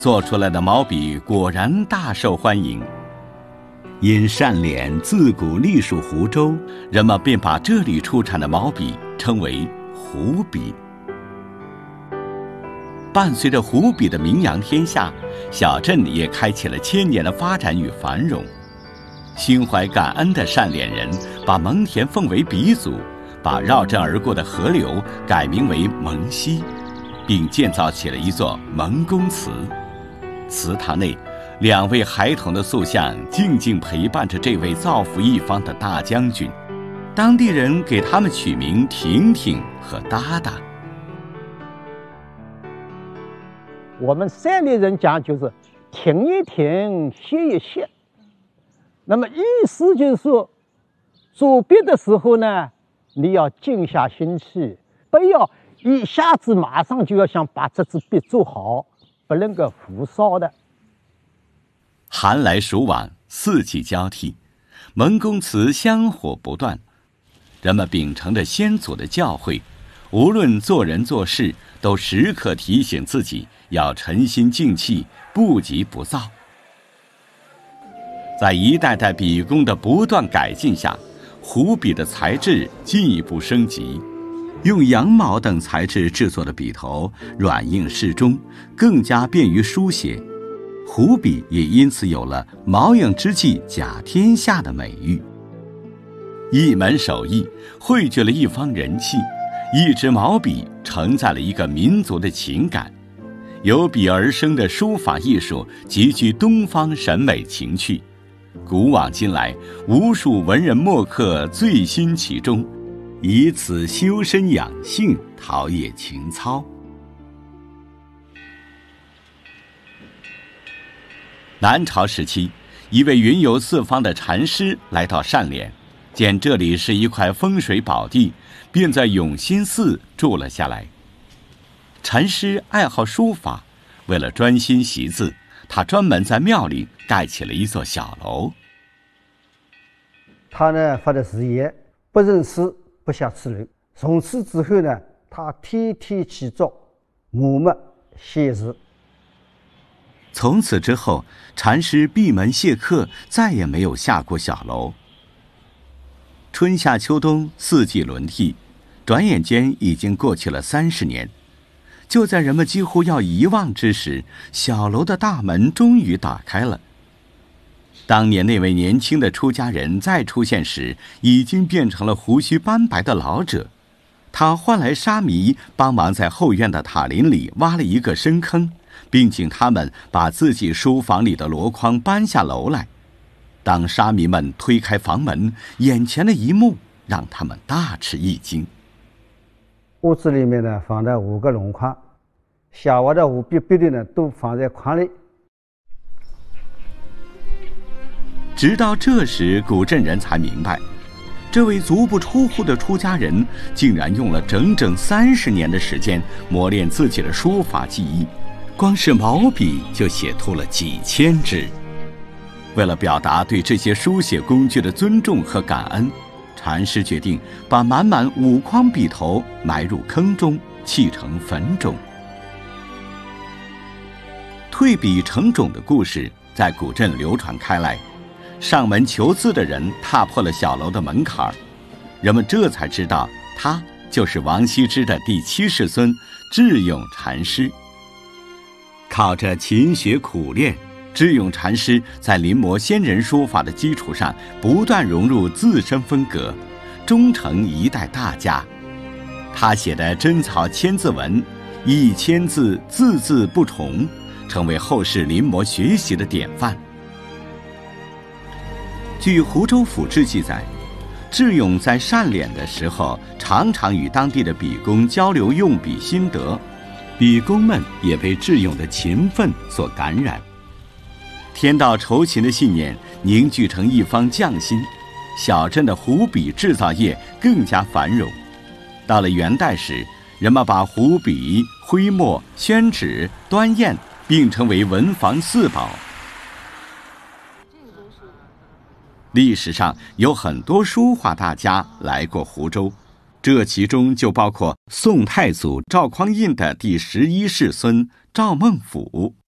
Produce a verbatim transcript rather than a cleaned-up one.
做出来的毛笔果然大受欢迎。因单脸自古隶属湖州，人们便把这里出产的毛笔称为湖笔。伴随着湖笔的名扬天下，小镇也开启了千年的发展与繁荣。心怀感恩的单脸人把蒙恬奉为鼻祖，把绕镇而过的河流改名为蒙溪，并建造起了一座蒙公祠。祠堂内，两位孩童的塑像静静陪伴着这位造福一方的大将军，当地人给他们取名婷婷和哒哒。 我们山里人讲就是停一停，歇一歇。那么意思就是说，做笔的时候呢，你要静下心去，不要一下子马上就要想把这支笔做好，不能够浮躁的。 寒来暑往，四季交替，蒙公祠香火不断。人们秉承着先祖的教诲，无论做人做事，都时刻提醒自己要沉心静气，不急不躁。在一代代笔工的不断改进下，湖笔的材质进一步升级，用羊毛等材质制作的笔头软硬适中，更加便于书写。湖笔也因此有了毛颖之际甲天下的美誉。一门手艺汇聚了一方人气，一支毛笔承载了一个民族的情感。由笔而生的书法艺术极具东方审美情趣，古往今来，无数文人墨客醉心其中，以此修身养性，陶冶情操。南朝时期，一位云游四方的禅师来到单脸，见这里是一块风水宝地，便在永兴寺住了下来。禅师爱好书法，为了专心习字，他专门在庙里盖起了一座小楼。 他呢发的誓言，不认诗，不下此楼。从此之后呢，他天天起早，默默写字。 从此之后，禅师闭门谢客，再也没有下过小楼。春夏秋冬四季轮替，转眼间已经过去了三十年。就在人们几乎要遗忘之时，小楼的大门终于打开了。当年那位年轻的出家人再出现时，已经变成了胡须斑白的老者。他唤来沙弥，帮忙在后院的塔林里挖了一个深坑，并请他们把自己书房里的箩筐搬下楼来。当沙弥们推开房门，眼前的一幕让他们大吃一惊。 屋子里面呢放了五个箩筐，小娃的五笔笔的呢都放在筐里。 直到这时，古镇人才明白，这位足不出户的出家人竟然用了整整三十年的时间磨练自己的书法技艺，光是毛笔就写出了几千支。为了表达对这些书写工具的尊重和感恩，禅师决定把满满五筐笔头埋入坑中，砌成坟冢。退笔成冢的故事在古镇流传开来，上门求字的人踏破了小楼的门槛，人们这才知道他就是王羲之的第七世孙智勇禅师。靠着勤学苦练，智勇禅师在临摹先人书法的基础上，不断融入自身风格，终成一代大家。他写的真草千字文，一千字字字不重，成为后世临摹学习的典范。据湖州府志记载，智勇在单脸的时候，常常与当地的笔工交流用笔心得，笔工们也被智勇的勤奋所感染。天道酬勤的信念凝聚成一方匠心，小镇的湖笔制造业更加繁荣。到了元代时，人们把湖笔、徽墨、宣纸、端砚并称为文房四宝。历史上有很多书画大家来过湖州，这其中就包括宋太祖赵匡胤的第十一世孙赵孟俯。